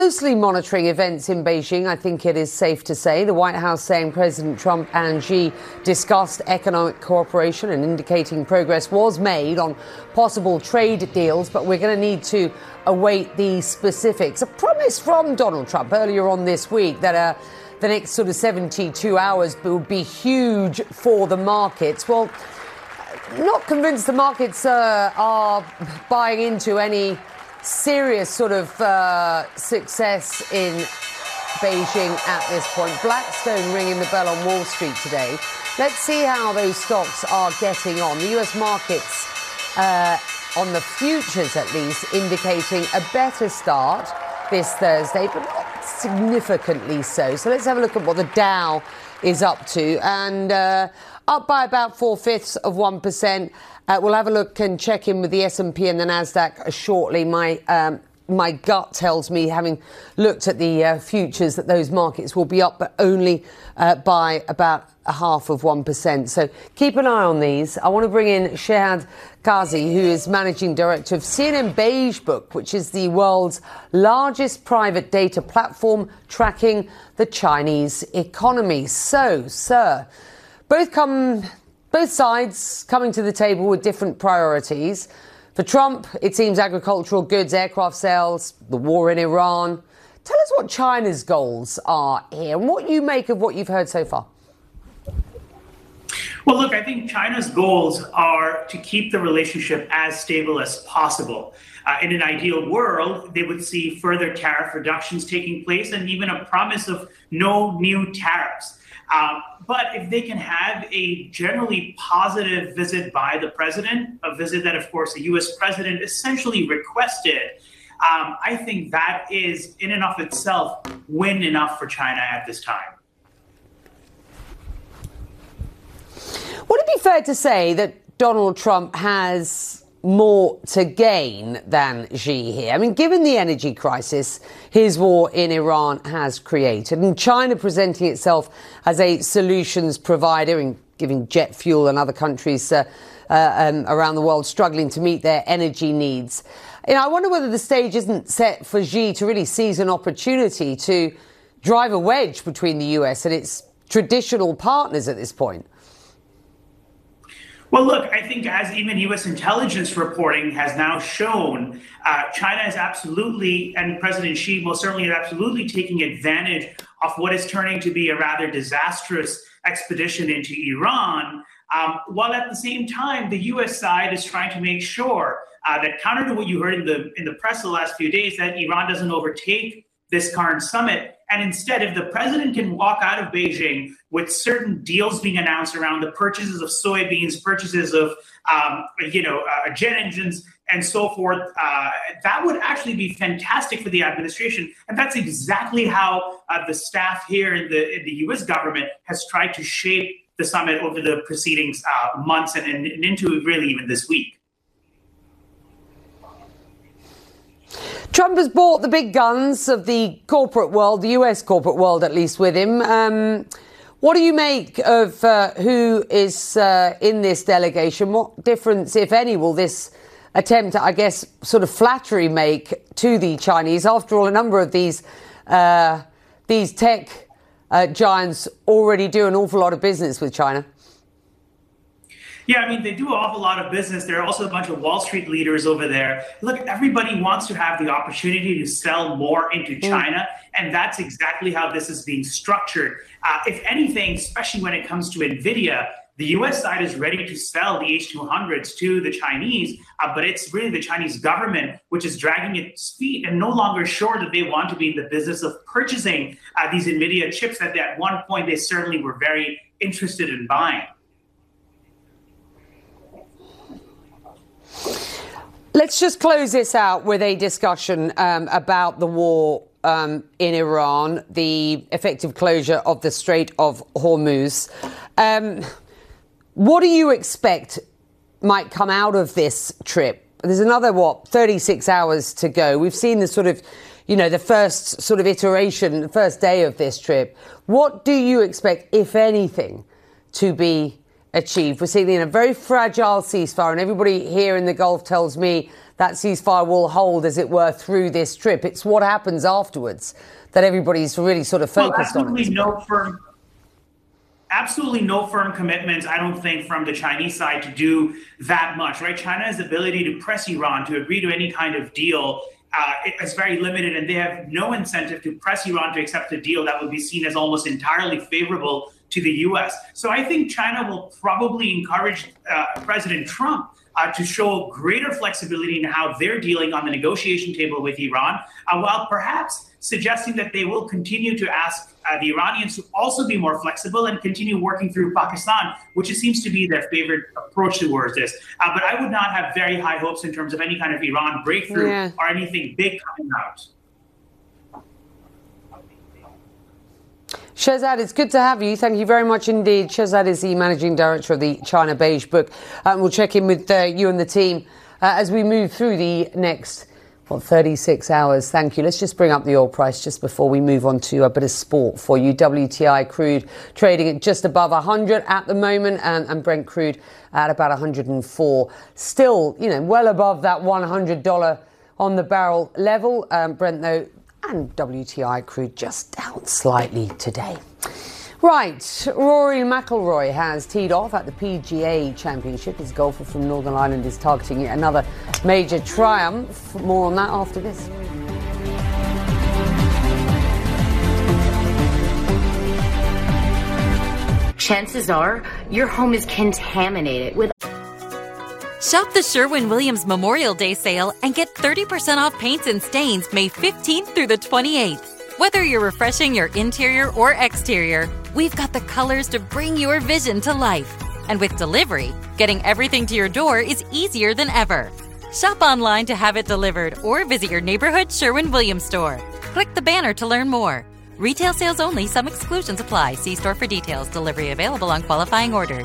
Closely monitoring events in Beijing, I think it is safe to say. The White House saying President Trump and Xi discussed economic cooperation and indicating progress was made on possible trade deals, but we're going to need to await the specifics. A promise from Donald Trump earlier on this week that the next sort of 72 hours will be huge for the markets. Well, not convinced the markets are buying into any serious sort of success in Beijing at this point. Blackstone ringing the bell on Wall Street today. Let's see how those stocks are getting on. The US markets, on the futures at least, indicating a better start this Thursday, but not significantly so. So let's have a look at what the Dow is up to. And up by about 0.4%. We'll have a look and check in with the S&P and the Nasdaq shortly. My gut tells me, having looked at the futures, that those markets will be up, but only by about 0.5%. So keep an eye on these. I want to bring in Shehad Kazi, who is managing director of CNN Beige Book, which is the world's largest private data platform tracking the Chinese economy. So, sir, both sides coming to the table with different priorities. For Trump, it seems agricultural goods, aircraft sales, the war in Iran. Tell us what China's goals are here and what you make of what you've heard so far. Well, look, I think China's goals are to keep the relationship as stable as possible. In an ideal world, they would see further tariff reductions taking place and even a promise of no new tariffs. But if they can have a generally positive visit by the president, a visit that, of course, the U.S. president essentially requested, I think that is, in and of itself, win enough for China at this time. Would it be fair to say that Donald Trump has more to gain than Xi here? I mean, given the energy crisis his war in Iran has created, and China presenting itself as a solutions provider and giving jet fuel and other countries around the world struggling to meet their energy needs. You know, I wonder whether the stage isn't set for Xi to really seize an opportunity to drive a wedge between the US and its traditional partners at this point. Well, look, I think as even U.S. intelligence reporting has now shown, China is absolutely, and President Xi most certainly is absolutely taking advantage of what is turning to be a rather disastrous expedition into Iran, while at the same time, the U.S. side is trying to make sure that, counter to what you heard in the press the last few days, that Iran doesn't overtake this current summit. And instead, if the president can walk out of Beijing with certain deals being announced around the purchases of soybeans, purchases of, jet engines and so forth, that would actually be fantastic for the administration. And that's exactly how the staff here in the U.S. government has tried to shape the summit over the preceding months and into really even this week. Trump has brought the big guns of the corporate world, the US corporate world at least, with him. What do you make of who is in this delegation? What difference, if any, will this attempt, I guess, sort of flattery make to the Chinese? After all, a number of these tech giants already do an awful lot of business with China. Yeah, I mean, they do an awful lot of business. There are also a bunch of Wall Street leaders over there. Look, everybody wants to have the opportunity to sell more into China, and that's exactly how this is being structured. If anything, especially when it comes to NVIDIA, the U.S. side is ready to sell the H200s to the Chinese, but it's really the Chinese government which is dragging its feet and no longer sure that they want to be in the business of purchasing these NVIDIA chips that at one point they certainly were very interested in buying. Let's just close this out with a discussion about the war in Iran, the effective closure of the Strait of Hormuz. What do you expect might come out of this trip? There's another, 36 hours to go. We've seen the sort of, the first sort of iteration, the first day of this trip. What do you expect, if anything, to be achieved? We're seeing a very fragile ceasefire, and everybody here in the Gulf tells me that ceasefire will hold, as it were, through this trip. It's what happens afterwards that everybody's really sort of focused on. Absolutely no firm commitments, I don't think, from the Chinese side to do that much, right? China's ability to press Iran to agree to any kind of deal is very limited, and they have no incentive to press Iran to accept a deal that would be seen as almost entirely favorable to the U.S. So I think China will probably encourage President Trump to show greater flexibility in how they're dealing on the negotiation table with Iran, while perhaps suggesting that they will continue to ask the Iranians to also be more flexible and continue working through Pakistan, which it seems to be their favorite approach towards this. But I would not have very high hopes in terms of any kind of Iran breakthrough or anything big coming out. Shehzad, it's good to have you. Thank you very much indeed. Shehzad is the managing director of the China Beige Book. We'll check in with you and the team as we move through the next 36 hours. Thank you. Let's just bring up the oil price just before we move on to a bit of sport for you. WTI crude trading at just above 100 at the moment, and Brent crude at about 104. Still, well above that $100 on the barrel level. Brent, though, and WTI crude just down slightly today. Right, Rory McIlroy has teed off at the PGA Championship. His golfer from Northern Ireland is targeting yet another major triumph. More on that after this. Chances are your home is contaminated with... Shop the Sherwin-Williams Memorial Day sale and get 30% off paints and stains May 15th through the 28th. Whether you're refreshing your interior or exterior, we've got the colors to bring your vision to life. And with delivery, getting everything to your door is easier than ever. Shop online to have it delivered or visit your neighborhood Sherwin-Williams store. Click the banner to learn more. Retail sales only. Some exclusions apply. See store for details. Delivery available on qualifying orders.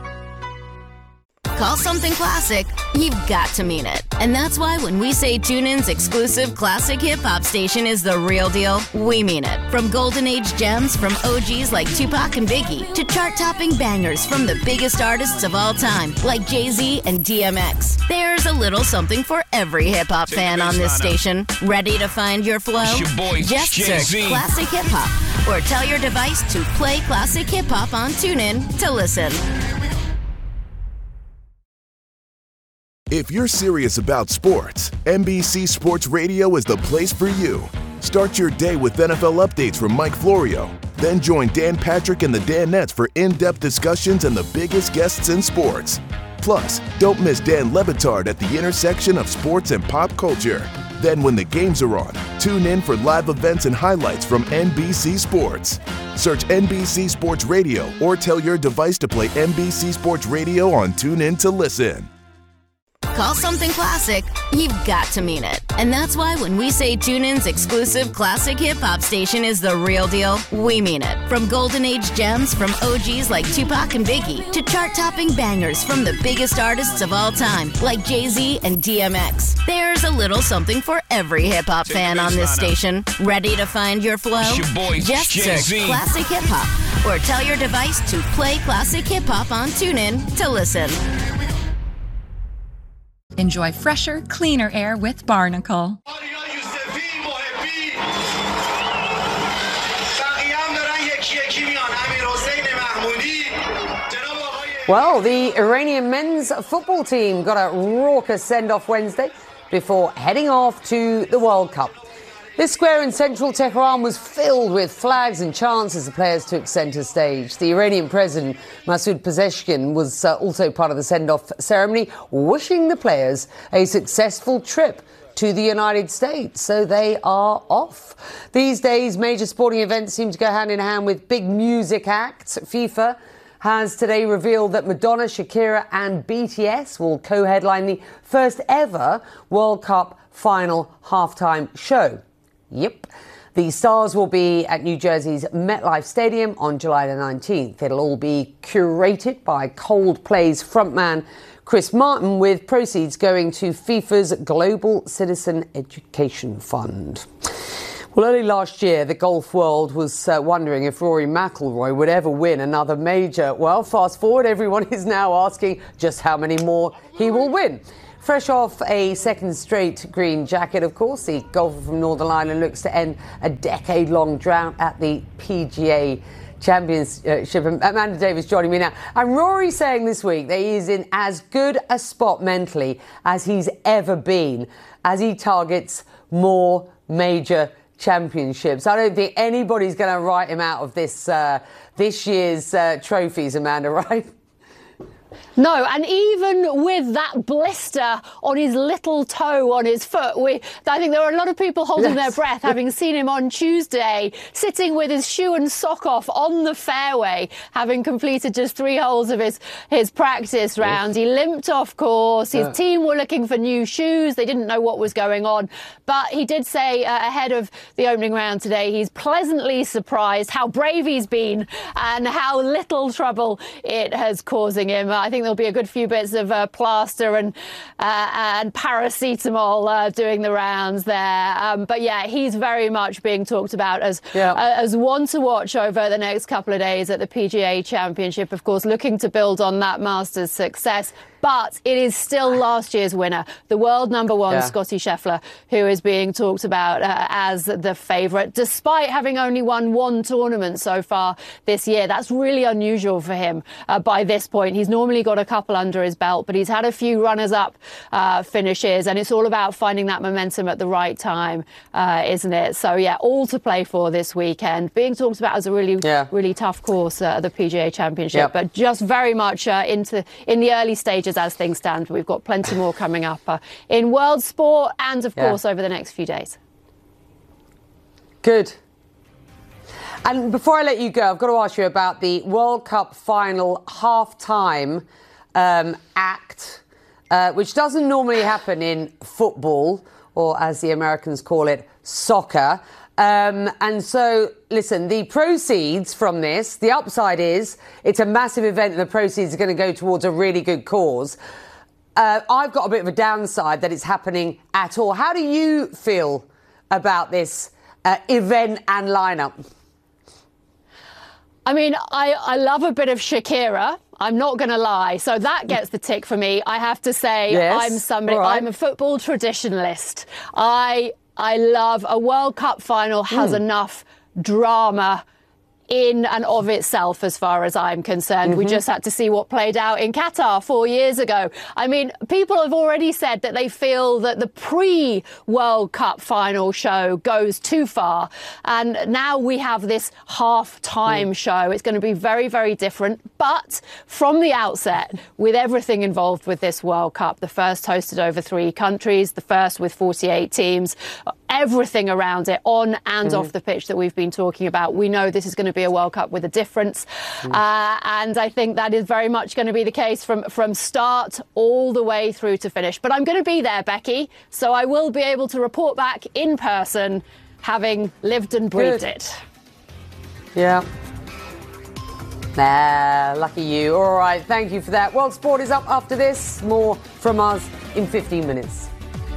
Call something classic, you've got to mean it. And that's why when we say TuneIn's exclusive classic hip-hop station is the real deal, we mean it. From golden age gems from OGs like Tupac and Biggie to chart-topping bangers from the biggest artists of all time like Jay-Z and DMX. There's a little something for every hip-hop fan on this station. Ready to find your flow? Just search Classic Hip-Hop or tell your device to play Classic Hip-Hop on TuneIn to listen. If you're serious about sports, NBC Sports Radio is the place for you. Start your day with NFL updates from Mike Florio. Then join Dan Patrick and the Danettes for in-depth discussions and the biggest guests in sports. Plus, don't miss Dan Le Batard at the intersection of sports and pop culture. Then when the games are on, tune in for live events and highlights from NBC Sports. Search NBC Sports Radio or tell your device to play NBC Sports Radio on TuneIn to listen. Call something classic, you've got to mean it. And that's why when we say TuneIn's exclusive classic hip-hop station is the real deal, we mean it. From golden age gems from OGs like Tupac and Biggie to chart-topping bangers from the biggest artists of all time like Jay-Z and DMX. There's a little something for every hip-hop fan on this station. Ready to find your flow? Just search Classic Hip-Hop or tell your device to play Classic Hip-Hop on TuneIn to listen. Enjoy fresher, cleaner air with Barnacle. Well, the Iranian men's football team got a raucous send-off Wednesday before heading off to the World Cup. This square in central Tehran was filled with flags and chants as the players took centre stage. The Iranian president, Masoud Pezeshkian, was also part of the send-off ceremony, wishing the players a successful trip to the United States. So they are off. These days, major sporting events seem to go hand in hand with big music acts. FIFA has today revealed that Madonna, Shakira and BTS will co-headline the first ever World Cup final halftime show. Yep. The stars will be at New Jersey's MetLife Stadium on July the 19th. It'll all be curated by Coldplay's frontman Chris Martin, with proceeds going to FIFA's Global Citizen Education Fund. Well, early last year, the golf world was wondering if Rory McIlroy would ever win another major. Well, fast forward, everyone is now asking just how many more he will win. fresh off a second straight green jacket, of course. The golfer from Northern Ireland looks to end a decade-long drought at the PGA Championship. Amanda Davis joining me now. And Rory saying this week that he is in as good a spot mentally as he's ever been as he targets more major championships. I don't think anybody's going to write him out of this year's trophies, Amanda, right? No, and even with that blister on his little toe on his foot, I think there were a lot of people holding their breath, having seen him on Tuesday, sitting with his shoe and sock off on the fairway, having completed just 3 holes of his practice round. He limped off course. His team were looking for new shoes. They didn't know what was going on. But he did say ahead of the opening round today, he's pleasantly surprised how brave he's been and how little trouble it has causing him. I think there'll be a good few bits of plaster and paracetamol doing the rounds there. But yeah, he's very much being talked about as one to watch over the next couple of days at the PGA Championship. Of course, looking to build on that Masters success. But it is still last year's winner, the world number one, Scottie Scheffler, who is being talked about as the favourite, despite having only won 1 tournament so far this year. That's really unusual for him by this point. He's normally got a couple under his belt, but he's had a few runners-up finishes, and it's all about finding that momentum at the right time, isn't it? So, yeah, all to play for this weekend. Being talked about as a really tough course at the PGA Championship, but just very much in the early stages as things stand. We've got plenty more coming up in world sport and, of course, over the next few days. Good. And before I let you go, I've got to ask you about the World Cup final half-time act, which doesn't normally happen in football, or as the Americans call it, soccer. And so, listen, the proceeds from this, the upside is it's a massive event and the proceeds are going to go towards a really good cause. I've got a bit of a downside that it's happening at all. How do you feel about this event and lineup? I mean, I love a bit of Shakira. I'm not going to lie. So that gets the tick for me. I have to say, I'm a football traditionalist. I love a World Cup final has enough drama in and of itself, as far as I'm concerned. We just had to see what played out in Qatar 4 years ago. I mean, people have already said that they feel that the pre-World Cup final show goes too far. And now we have this half-time show. It's going to be very, very different. But from the outset, with everything involved with this World Cup, the first hosted over 3 countries, the first with 48 teams, everything around it, on and off the pitch that we've been talking about, we know this is going to be a World Cup with a difference. And I think that is very much going to be the case from start all the way through to finish. But I'm going to be there, Becky, so I will be able to report back in person, having lived and breathed it. Yeah. Lucky you. All right, thank you for that. World Sport is up after this. More from us in 15 minutes.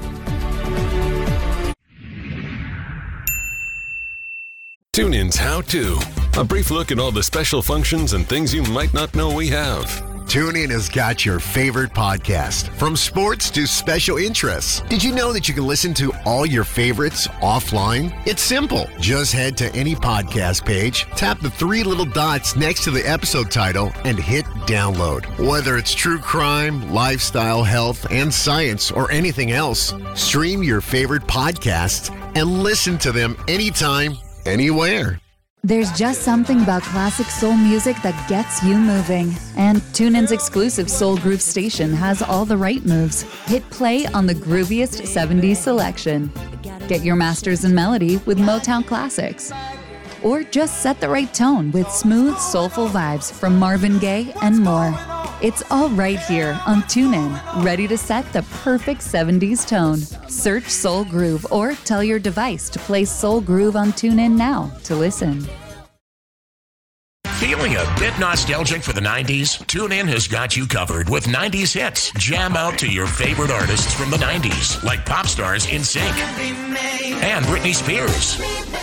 TuneIn's How To. A brief look at all the special functions and things you might not know we have. TuneIn has got your favorite podcast, from sports to special interests. Did you know that you can listen to all your favorites offline? It's simple. Just head to any podcast page, tap the 3 little dots next to the episode title, and hit download. Whether it's true crime, lifestyle, health, and science, or anything else, stream your favorite podcasts and listen to them anytime, anywhere. There's just something about classic soul music that gets you moving. And TuneIn's exclusive Soul Groove station has all the right moves. Hit play on the grooviest 70s selection. Get your masters in melody with Motown classics. Or just set the right tone with smooth, soulful vibes from Marvin Gaye and more. It's all right here on TuneIn, ready to set the perfect 70s tone. Search Soul Groove or tell your device to play Soul Groove on TuneIn now to listen. Feeling a bit nostalgic for the 90s? TuneIn has got you covered with 90s hits. Jam out to your favorite artists from the 90s, like pop stars NSYNC and Britney Spears.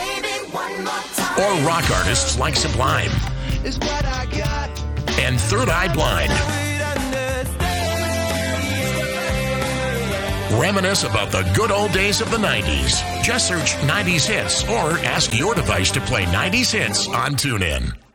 Or rock artists like Sublime and Third Eye Blind. Reminisce about the good old days of the 90s. Just search 90s Hits or ask your device to play 90s Hits on TuneIn.